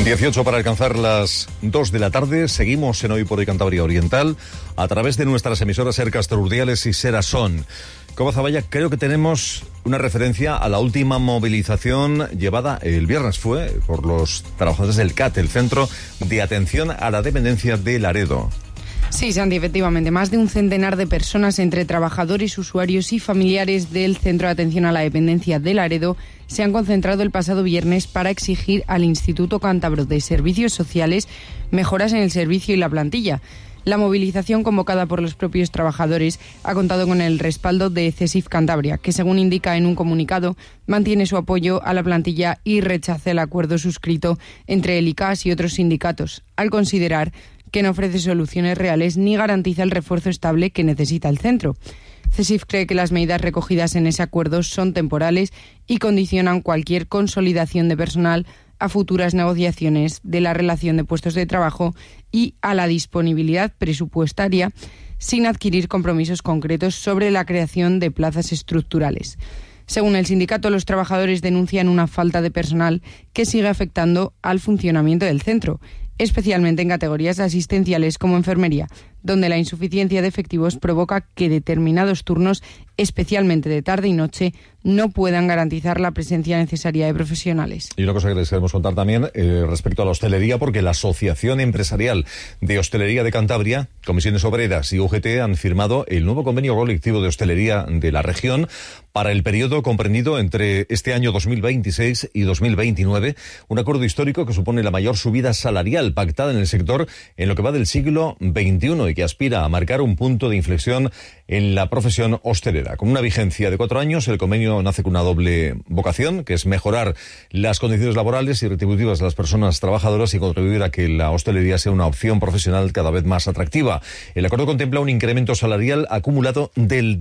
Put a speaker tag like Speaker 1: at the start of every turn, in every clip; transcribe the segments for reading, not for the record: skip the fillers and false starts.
Speaker 1: 18 para alcanzar las 2 de la tarde. Seguimos en Hoy por Hoy Cantabria Oriental a través de nuestras emisoras Ser Castrurdiales y Ser Asón. Cobo Zavalla, creo que tenemos una referencia a la última movilización llevada el viernes, fue por los trabajadores del CAT, el Centro de Atención a la Dependencia de Laredo.
Speaker 2: Sí, Santi, efectivamente, más de un centenar de personas entre trabajadores, usuarios y familiares del Centro de Atención a la Dependencia de Laredo se han concentrado el pasado viernes para exigir al Instituto Cántabro de Servicios Sociales mejoras en el servicio y la plantilla. La movilización convocada por los propios trabajadores ha contado con el respaldo de CESIF Cantabria, que según indica en un comunicado, mantiene su apoyo a la plantilla y rechaza el acuerdo suscrito entre el ICAS y otros sindicatos, al considerar que no ofrece soluciones reales ni garantiza el refuerzo estable que necesita el centro. CESIF cree que las medidas recogidas en ese acuerdo son temporales y condicionan cualquier consolidación de personal a futuras negociaciones de la relación de puestos de trabajo y a la disponibilidad presupuestaria sin adquirir compromisos concretos sobre la creación de plazas estructurales. Según el sindicato, los trabajadores denuncian una falta de personal que sigue afectando al funcionamiento del centro, especialmente en categorías asistenciales como enfermería, donde la insuficiencia de efectivos provoca que determinados turnos, especialmente de tarde y noche, no puedan garantizar la presencia necesaria de profesionales.
Speaker 1: Y una cosa que les queremos contar también respecto a la hostelería, porque la Asociación Empresarial de Hostelería de Cantabria, Comisiones Obreras y UGT han firmado el nuevo convenio colectivo de hostelería de la región para el periodo comprendido entre este año 2026 y 2029, un acuerdo histórico que supone la mayor subida salarial pactada en el sector en lo que va del siglo XXI y que aspira a marcar un punto de inflexión en la profesión hostelera. Con una vigencia de 4 años, el convenio nace con una doble vocación, que es mejorar las condiciones laborales y retributivas de las personas trabajadoras y contribuir a que la hostelería sea una opción profesional cada vez más atractiva. El acuerdo contempla un incremento salarial acumulado del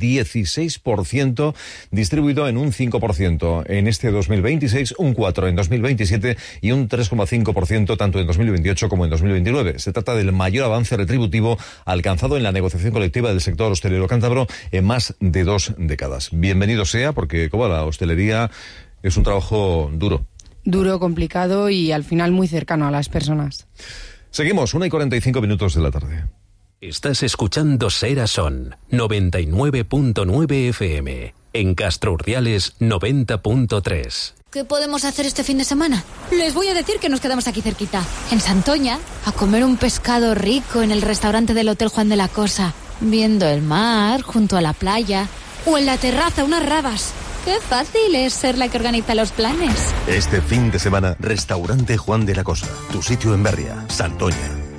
Speaker 1: 16%, distribuido en un 5% en este 2026, un 4% en 2027 y un 3,5% tanto en 2028 como en 2029. Se trata del mayor avance retributivo alcanzado en la negociación colectiva del sector hostelero cántabro en más de 2 décadas. Bienvenido sea, porque como la hostelería es un trabajo duro.
Speaker 2: Duro, complicado y al final muy cercano a las personas.
Speaker 1: Seguimos, 1:45 de la tarde.
Speaker 3: Estás escuchando Ser Asón, 99.9 FM. En Castrurdiales, 90.3.
Speaker 4: ¿Qué podemos hacer este fin de semana? Les voy a decir que nos quedamos aquí cerquita, en Santoña, a comer un pescado rico en el restaurante del Hotel Juan de la Cosa, viendo el mar junto a la playa, o en la terraza unas rabas. ¡Qué fácil es ser la que organiza los planes!
Speaker 5: Este fin de semana, Restaurante Juan de la Cosa, tu sitio en Berria, Santoña.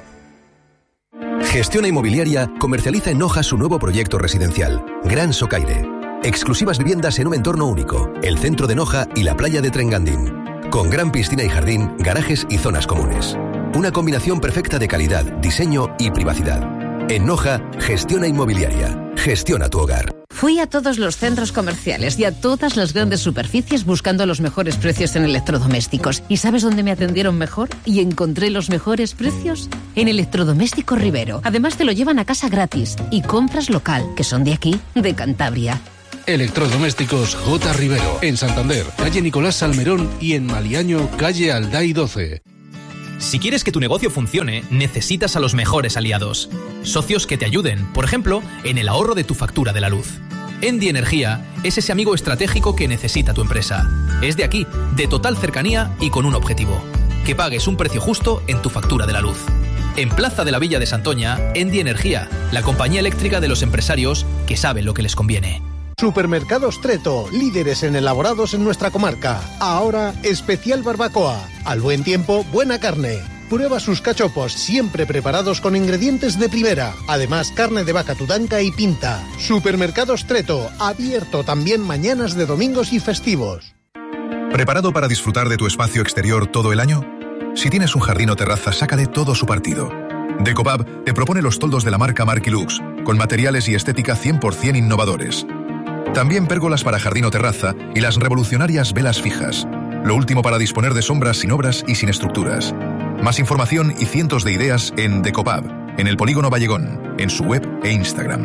Speaker 6: Gestiona Inmobiliaria comercializa en Noja su nuevo proyecto residencial, Gran Socaire. Exclusivas viviendas en un entorno único, el centro de Noja y la playa de Trengandín. Con gran piscina y jardín, garajes y zonas comunes. Una combinación perfecta de calidad, diseño y privacidad. En Noja, Gestiona Inmobiliaria. Gestiona tu hogar.
Speaker 7: Fui a todos los centros comerciales y a todas las grandes superficies buscando los mejores precios en electrodomésticos. ¿Y sabes dónde me atendieron mejor y encontré los mejores precios? En Electrodoméstico Rivero. Además te lo llevan a casa gratis. Y compras local, que son de aquí, de Cantabria.
Speaker 8: Electrodomésticos J. Rivero, en Santander, calle Nicolás Salmerón, y en Maliaño, calle Alday 12.
Speaker 9: Si quieres que tu negocio funcione, necesitas a los mejores aliados. Socios que te ayuden, por ejemplo, en el ahorro de tu factura de la luz. Endi Energía es ese amigo estratégico que necesita tu empresa. Es de aquí, de total cercanía y con un objetivo: que pagues un precio justo en tu factura de la luz. En Plaza de la Villa de Santoña, Endi Energía, la compañía eléctrica de los empresarios que saben lo que les conviene.
Speaker 10: Supermercados Treto, líderes en elaborados en nuestra comarca. Ahora, especial barbacoa. Al buen tiempo, buena carne. Prueba sus cachopos, siempre preparados con ingredientes de primera. Además, carne de vaca tudanca y pinta. Supermercados Treto, abierto también mañanas de domingos y festivos.
Speaker 11: ¿Preparado para disfrutar de tu espacio exterior todo el año? Si tienes un jardín o terraza, sácale todo su partido. Decopab te propone los toldos de la marca Marquilux, con materiales y estética 100% innovadores. También pérgolas para jardín o terraza y las revolucionarias velas fijas. Lo último para disponer de sombras sin obras y sin estructuras. Más información y cientos de ideas en Decopab, en el Polígono Vallegón, en su web e Instagram.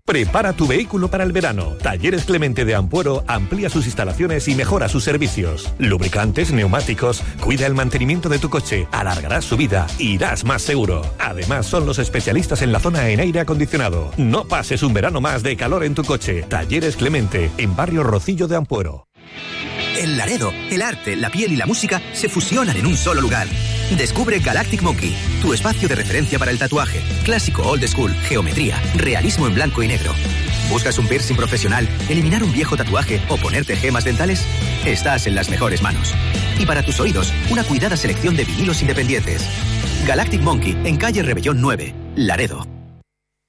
Speaker 12: Prepara tu vehículo para el verano. Talleres Clemente de Ampuero amplía sus instalaciones y mejora sus servicios. Lubricantes, neumáticos, cuida el mantenimiento de tu coche, alargarás su vida, irás más seguro. Además, son los especialistas en la zona en aire acondicionado. No pases un verano más de calor en tu coche. Talleres Clemente, en Barrio Rocillo de Ampuero.
Speaker 13: En Laredo, el arte, la piel y la música se fusionan en un solo lugar. Descubre Galactic Monkey, tu espacio de referencia para el tatuaje. Clásico, old school, geometría, realismo en blanco y negro. ¿Buscas un piercing profesional, eliminar un viejo tatuaje o ponerte gemas dentales? Estás en las mejores manos. Y para tus oídos, una cuidada selección de vinilos independientes. Galactic Monkey, en calle Rebellón 9, Laredo.